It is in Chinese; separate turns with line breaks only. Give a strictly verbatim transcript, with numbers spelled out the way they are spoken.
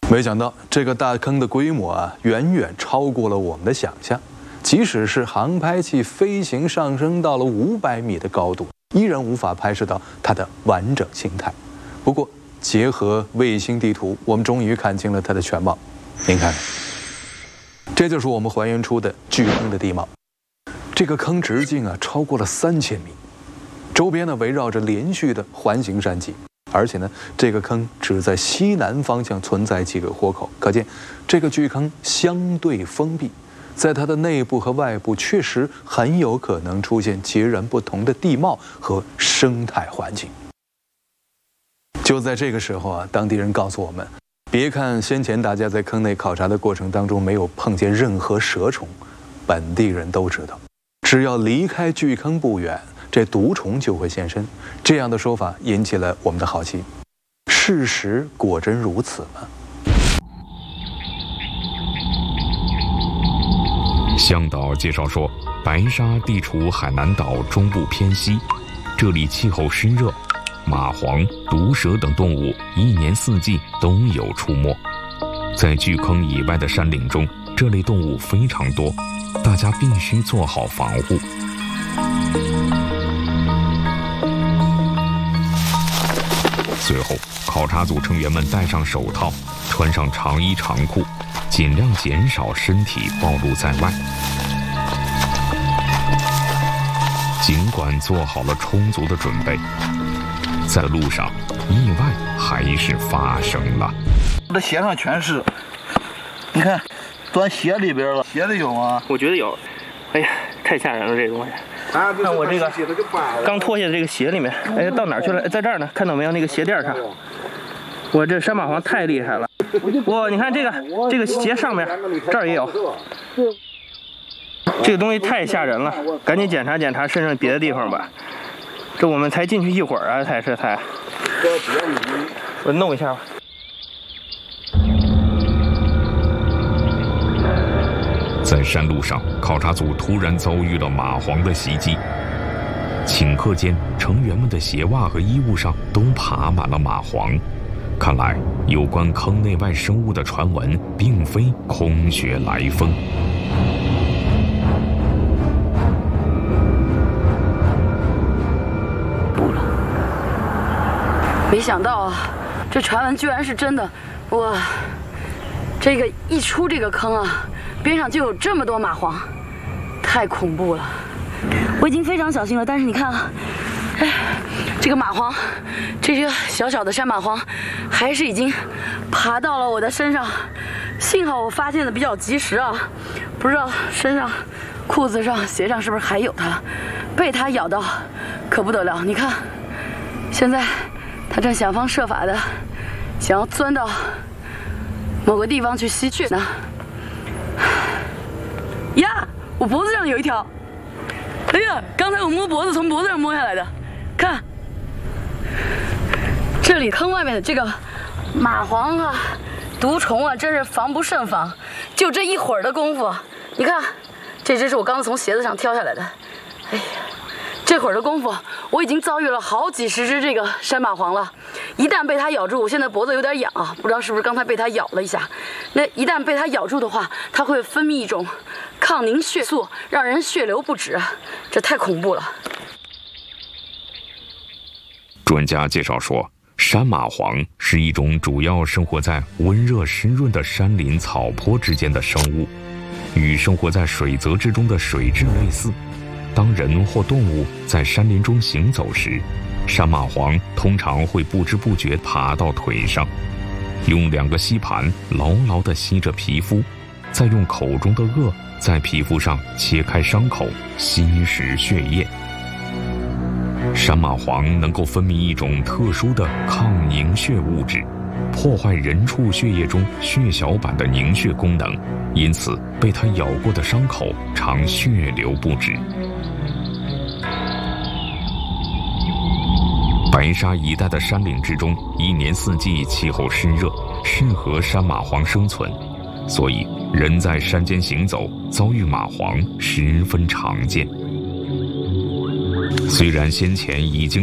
没想到这个大坑的规模啊，远远超过了我们的想象。即使是航拍器飞行上升到了五百米的高度，依然无法拍摄到它的完整形态。不过，结合卫星地图，我们终于看清了它的全貌。您看看，这就是我们还原出的巨坑的地貌。这个坑直径啊超过了三千米，周边呢围绕着连续的环形山脊。而且呢，这个坑只在西南方向存在几个豁口，可见这个巨坑相对封闭，在它的内部和外部确实很有可能出现截然不同的地貌和生态环境。就在这个时候啊，当地人告诉我们，别看先前大家在坑内考察的过程当中没有碰见任何蛇虫，本地人都知道，只要离开巨坑不远，这毒虫就会现身。这样的说法引起了我们的好奇，事实果真如此吗？
向导介绍说，白沙地处海南岛中部偏西，这里气候湿热，蚂蟥、毒蛇等动物一年四季都有出没。在巨坑以外的山岭中，这类动物非常多，大家必须做好防护。随后，考察组成员们戴上手套，穿上长衣长裤，尽量减少身体暴露在外。尽管做好了充足的准备，在路上，意外还是发生了。
我的鞋上全是，你看，钻鞋里边了。鞋里有吗？
我觉得有。哎呀，太吓人了，这个东西。看我这个刚脱下的这个鞋里面，哎，到哪儿去了？在这儿呢，看到没有？那个鞋垫上，我这山蚂蟥太厉害了。哇，你看这个这个鞋上面这儿也有，这个东西太吓人了，赶紧检查检查身上别的地方吧。这我们才进去一会儿啊，才是才。我弄一下吧。
在山路上，考察组突然遭遇了蚂蟥的袭击。顷刻间，成员们的鞋袜和衣物上都爬满了蚂蟥。看来，有关坑内外生物的传闻并非空穴来风。
没想到啊，这传闻居然是真的！哇，这个一出这个坑啊，边上就有这么多蚂蟥，太恐怖了！我已经非常小心了，但是你看啊，哎，这个蚂蟥，这些小小的山蚂蟥，还是已经爬到了我的身上。幸好我发现的比较及时啊，不知道身上、裤子上、鞋上是不是还有它？被它咬到，可不得了！你看，现在它正想方设法的想要钻到某个地方去吸血呢。呀，我脖子上有一条。哎呀，刚才我摸脖子，从脖子上摸下来的。看，这里坑外面的这个蚂蟥啊、毒虫啊，真是防不胜防。就这一会儿的功夫，你看，这只是我刚刚从鞋子上挑下来的。哎呀，这会儿的功夫，我已经遭遇了好几十只这个山蚂蟥了。一旦被它咬住，我现在脖子有点痒啊，不知道是不是刚才被它咬了一下。那一旦被它咬住的话，它会分泌一种抗凝血素，让人血流不止，这太恐怖了。
专家介绍说，山蚂蟥是一种主要生活在温热湿润的山林草坡之间的生物，与生活在水泽之中的水蛭类似。当人或动物在山林中行走时，山蚂蟥通常会不知不觉爬到腿上，用两个吸盘牢牢地吸着皮肤，再用口中的颚在皮肤上切开伤口，吸食血液。山蚂蟥能够分泌一种特殊的抗凝血物质，破坏人畜血液中血小板的凝血功能，因此被它咬过的伤口常血流不止。白沙一带的山岭之中，一年四季气候湿热，适合山蚂蟥生存，所以人在山间行走遭遇蚂蟥十分常见。虽然先前已经